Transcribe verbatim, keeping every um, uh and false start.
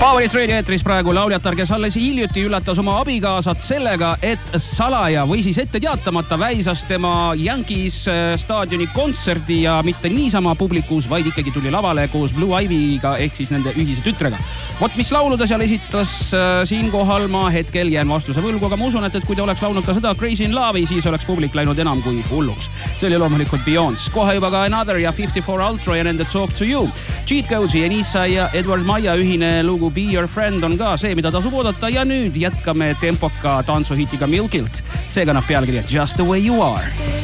Powerit Radio eetris praegu lauljatar, kes alles hiljuti üllatas oma abikaasat sellega, et salaja või siis ette teatamata väisas tema Yankees staadioni kontserdi ja mitte niisama publikus, vaid ikkagi tuli lavale koos Blue Ivy'ga ehk siis nende ühise tütrega. Vot mis laulu ta seal esitas siinkohal ma hetkel jään vastuse võlgu, aga ma usun, et, et kui ta oleks laulnud ka seda Crazy in Love'i, siis oleks publik läinud enam kui hulluks. See oli loomulikult Beyonce. Kohe juba ka Another ja fifty-four Ultra ja nende Talk to You. Cheat Code'i, Enisa ja Edward Maia ühine lugu Be Your Friend on ka see, mida tasub oodata ja nüüd jätkame tempoka tantsuhitiga Milkilt. See kannab pealkirja Just the Way You Are.